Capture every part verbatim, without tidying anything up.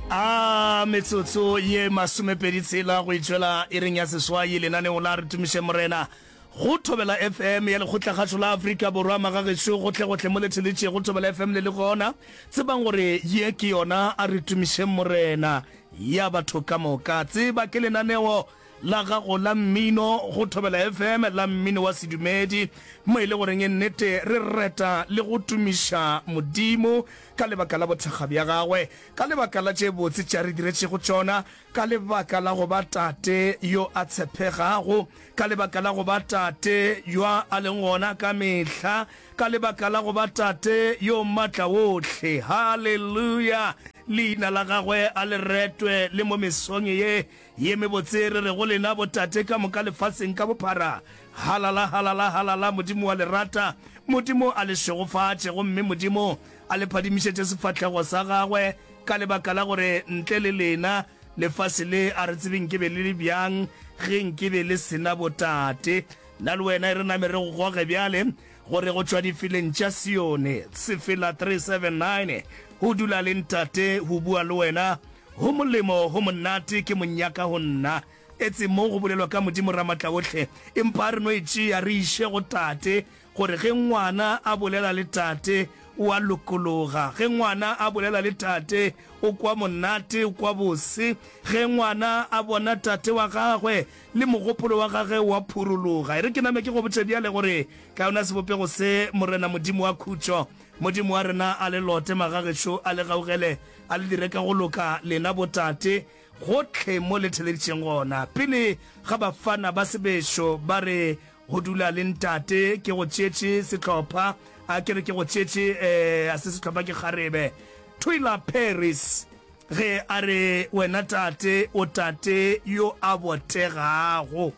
a metsotso ye masomepedi tshela go itšwela e reng ya seswai lenaneo la re tumiše morena go thobela F M ya lekgotlakgatšo la Afrika Borwa magagešo gotlhe-gotlhe mo letheletše go thobela F M le le gona tsebang gore ye ke yona a re tumiše morena ya batho ka moka tseba ke lenaneo la gago la mmino go thobela F M la mmino wa sedumedi mo ile gore nge nnete re reta le go tumiša modimo ka lebaka la bothakga bja gagwe ka lebaka la tše botse tša re diretše go tšona ka lebaka la go ba tate yo a tshepegago ka lebaka la go ba tate yo a leng gona ka mehla ka lebaka la go ba tate yo matla wotlhe haleluya leina la gagwe a le retwe le mo mesong ye ye mebotse re re go lena botate ka moka lefatsheng ka bophara halala halala halala modimo wa lerata modimo a le shegofatše gomme modimo a le phadimišetše sefatlhego sa gagwe ka lebaka la gore ntle le lena lefase le a re tsebeng ke be le le bjang ge nke be le sena botate nna le wena e re name re go goge bjale gore go tšwa difileng tša sione sefela three seven nine go dula le ntate go bua le wena go molemo go monate ke monnyaka go nna etse mo go bolelwa ka modimo ramatla otlhe empa re no itšea re iše go tate gore ge ngwana a bolela le tate o a lokologa ge ngwana a bolela le tate o kwa monate o kwa bose ge ngwana a bona tate wa gagwe le mogopolo wa gagwe wa phurologa re ke name ke go botse bjale gore ka yona sebopego se morena modimo wa khutšo modimo wa rena a le lote magagešo a le gaugele a le direka go loka lena botate gotlhe mo letheleditšeng gona pele ga bafana ba sebešo ba re go dula le ntate ke go tšetše setlhopha a kere ke go tšetše um a se setlhopha ke kgarebe Twila Paris ge a re wena tate o tate yo a botegago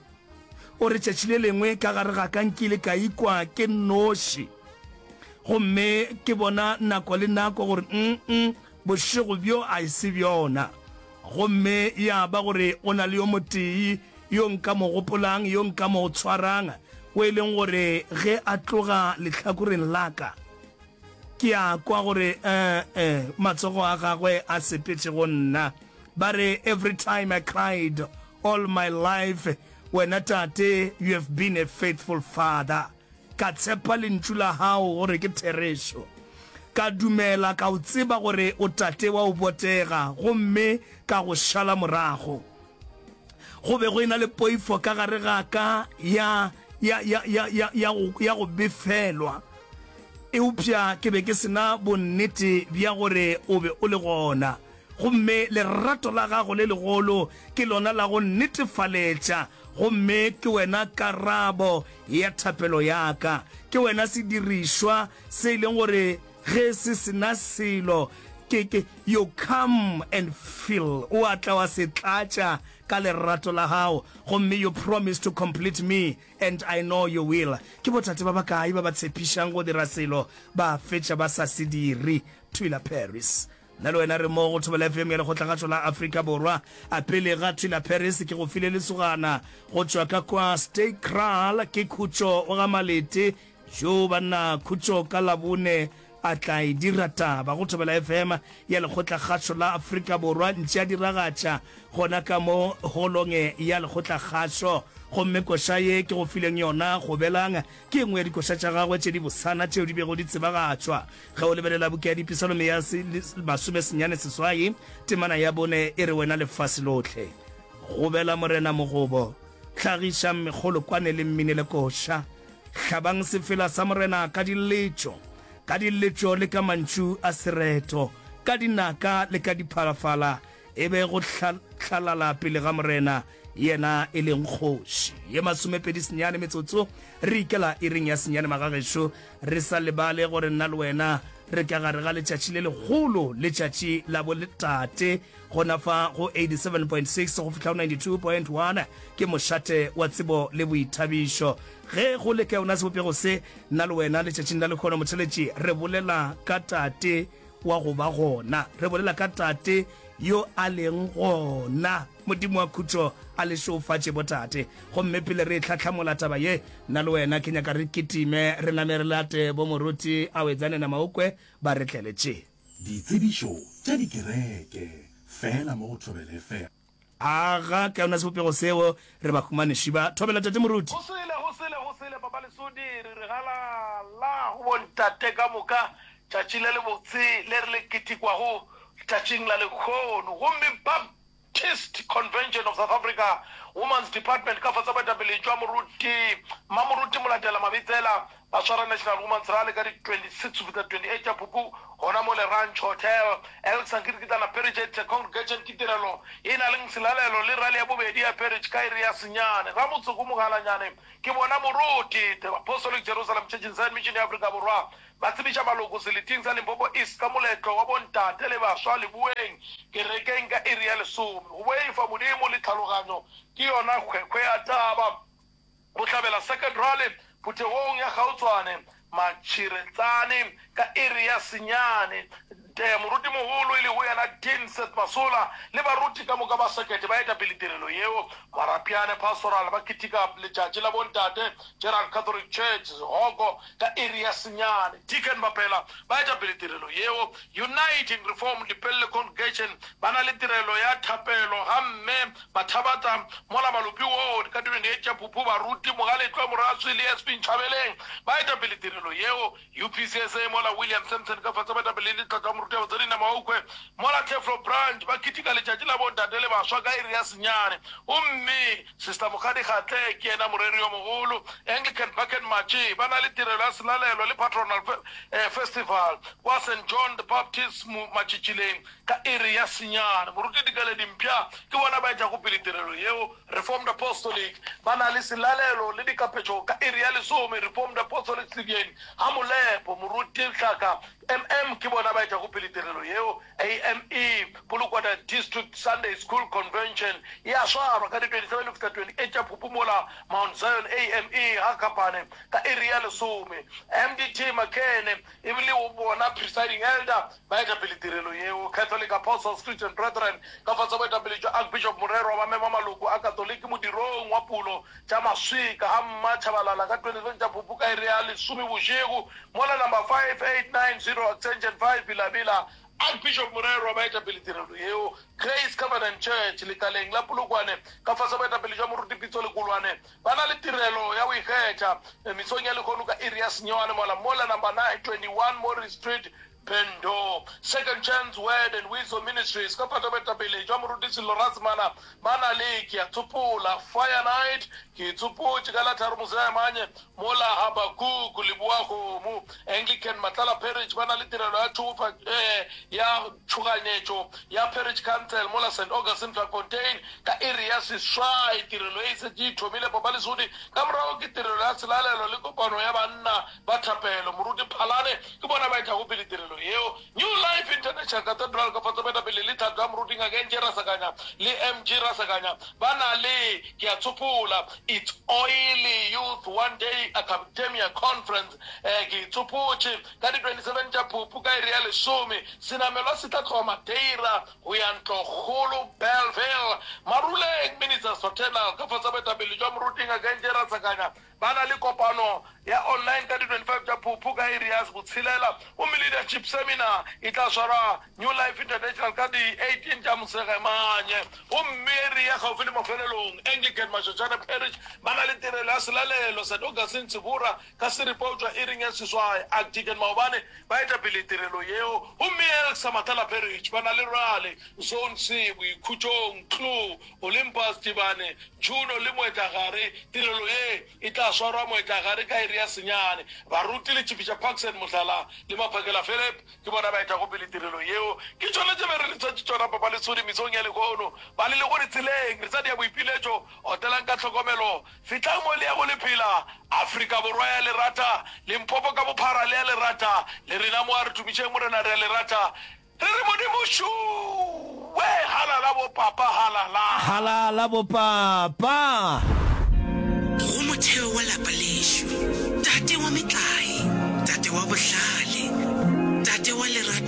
o re tšatši le lengwe ka gare ga ka nkile ka ikwa ke noši gomme ke bona nako le nako gore mm bošego bjo a ise bjona gomme ya ba gore o na le yo motee yo nka mo gopolang yo nka mo tshwarang o e leng gore ge a tloga lehlakoreng laka ke a kwa gore eh eh matsogo a gagwe a sepetše go nna ba re every time I cried all my life when tate you have been a faithful father ka tshepa lentšu la hao gore ke therešo ka dumela ka o tseba gore o tate wa o botega gomme ka go šala morago go be go ena le poifo ka gare ga ka ya ya ya ya ya ya ya go befelwa e upša ke be ke sena bonnete bja gore o be o le gona gomme lerato la gago le legolo ke lona la go netefaletša gomme ke wena karabo ya thapelo yaka ke wena sedirišwa se ileng gore ge se sena selo ke ke you come and fill o atla wa se tlatša ka lerato la hao gomme you promise to complete me and I know you will ke botate ba bakae ba ba tshepišang go dira selo ba fetša ba sa se dire Twila Paris nna le wena re mo go thobela F M ya lekgotlakgatšo la Afrika Borwa a pele ga Twila Paris ke go file lesogana go tšwa ka kwa Stay Kral ke khutšo o ga malete jo banna khutšo ka labone a tla e dira taba go thobela F M ya lekgotlakgatšo la Afrika Borwa ntše a diragatša gona ka mo holonge ya lekgotlakgatšo gomme koša ye ke go fileng yona go belang ke engwe ya dikoša tša gagwe tše di bosana tšeo di bego di tsebagatšwa ge o lebelela buka ya dipisalome ya masome senyane seswai temana ya bone e re wena lefase lotlhe go bela morena mogobo tlhagiša megolokwane le mmine le koša hlabang sefela sa morena ka diletšo ka diletšo le ka mantšu a sereto ka dinaka le ka diphalafala e be go hlalala pele ga morena yena e leng kgoši ye masomepedi senyane metsotso re ikela e reng ya senyane magagešo re sa lebale gore nna le wena re ka gare ga letšatši le legolo letšatši la boletate gona fa go eighty-seven point six go fihla go ninety-two point one ke mošate wa tsebo le boithabišo ge go le ka yona sebopego se nna le wena letšatšing la lekgono motheletši re bolela ka tate wa go ba gona re bolela ka tate yo a leng gona modimo wa khutšo a le šofatše botate gomme pele re tlhatlhamola taba ye nna le wena ke nyaka re kitime re name re late bo moruti a wetsane na maokwe ba re tleletše ditsebišo tša dikereke fela mo go Thobela F M. aga ka ona sepopego seo re ba khumane shiba Thobela tate moruti go sele go sele go sele baba le sodi re re gala la go bontate ka moka tšatši le le botse le re le ketikwago tšatšing la lekgono gomme Baptist Convention of South Africa Women's Department ka fatsa baetapele jwa moruti mamoruti molatela mabitsela ba tshwara National Women's Rally ka di twenty-six to the twenty-eight ya Phupu gona mo le Ranch Hotel el sankirikitana Perich congregation kitirelo ina leng silalelo le rally ya bobedi ya Perich ka iri ya senyane ra motse go mogalanyane ke bona moruti the Apostolic Jerusalem Church in Zion Mission ya Afrika Borwa ba tsebisha maloko seleting sa Limpopo East ka moletlo wa bontate le baswa le bueng ke rekeng ka iri ya lesome go boifa modimo le tlhaloganyo ke yona kgwekgwe ya taba go tlhabela second rally Putegong ya Gautshwane Matshiretsane ka iri ya senyane moruti moholo ile go yana Dinseth Masola le baruti ka moka ba sekete ba eta pilitirelo yeo marapiane pastoral ba kitika le tšatši la bontate Gerald Catholic Church Hogo ka iri ya senyane Deacon Mapela ba eta pilitirelo yeo Uniting Reformed Lepelle Congregation bana le tirelo ya thapelo gamme bathabata mola malupi wo ka twenty-eight ya Phupu baruti mogale twa moratswi le S P Nchabeleng ba eta pilitirelo yeo U P C S A mola William Simpson ka fatsa beta pele ka moruti wa tsena maokwe mola Teflo branch ba kitika le tšatši la bontate le baswa ka iri ya senyane umme sister Mokgadi Kgatle ke ena moreri yo mogolo Anglican Bucket Machi bana le tirelo ya selalelo le patronal festival kwa Saint John the Baptist Machichileng ka iri ya senyane moruti dikale dimpya ke bona ba etša go pele tirelo yeo Reformed Apostolic bana le selalelo le dikapetšo ka iri ya lesome Reformed Apostolic Sibieng ha molepo moruti Tlhaka M M ke bona ba etša go pele tirelo yeo A M E Polokwane District Sunday School Convention ya swarwa ka di twenty-seven to twenty-eight ya Phupu mola Mount Zion A M E ha kapane ka iri ya lesome M D T Makene ebile o bona presiding elder ba etša pele tirelo yeo Catholic Apostles Christian Brethren ka fatsa boetapele jwa Archbishop Morero wa mema maloko a Katoliki modirong wa pulo tša maswika ha mma Tshabalala ka twenty-seven ya Phupu ka iri ya lesome bošego mola number five eight nine zero extension five Bilabila Archbishop Morero ba etša pele tirelo yeo Grace Covenant Church lekaleng la Polokwane ka fasa boetapele jwa moruti Pitso Lekolwane ba na le tirelo ya go ikgetha mesong ya lekgono ka iri ya senyane mola mola number nine twenty-one Morris Street Pendo Second Chance Word and Wisdom Ministries ka pata boetapele jwa moruti Sello Razmana ba na le ke a tsopola Fire Night ke tsopotše ka la tharo mosea manye mola Habakkuk Leboago mo Anglican Matlala Parish ba na le tirelo ya tšhofa eh ya tšhoganyetšo ya Parish Council mola Saint Augustine Fontaine ka iri ya seswai tirelo e se di thomile papa le sodi ka morago ke tirelo ya selalelo le kopano ya banna ba thapelo moruti Phalane ke bona ba etša go pele tirelo yeo New Life International Cathedral ka fatsa boetapele le thato ya moruti Ngaka N G Rasakanya le M G Rasakanya ba na le ke a tsopola It's Oily Youth One Day Academia Conference eh ke tsopotše ka di twenty-seven tša Phupu ka iri ya lesome senamelwa se tla tloga Madeira go ya Ntlokgolo Bellville Maruleng Ministers Hotel ka fatsa boetapele jwa moruti Ngaka N G Rasakanya ba na le kopano ya online ka di twenty-five tša Phupu ka iri ya botshelela gomme leadership seminar e tla swara New Life International ka di eighteen tša mosegemanye gomme iri ya gaufi le mafelelong Anglican Mashoshana Parish ba na le tirelo ya selalelo Saint Augustine Tsibura ka seripo jwa iring ya seswai Deacon Maobane ba eta pele tirelo yeo gomme Elsa Matala Parish ba na le rale Zone C Boikhutšong Klu Olympus Tibane Juno le moetagare tirelo e e tla swara moetagare ka iri ya senyane baruti le Chief Parks and Mohlala le Maphakela Philip ke bona ba eta go pele tirelo yeo ke tšone tše be re le tšatši tšona papa le sodi mesong ya lekgono ba le le go ditseleng re tsa di ya boipiletšo hotelang ka tlhokomelo fitlang mo le ya go lephela Afrika Borwa ya lerata Limpopo ka bophara le ya lerata le rena mo a re tumišeng morena re ya lerata re re modimo shu we halala bo papa halala halala bo papa go motheo wa lapa lesho tate wa metlae tate wa bohlale tate wa lerato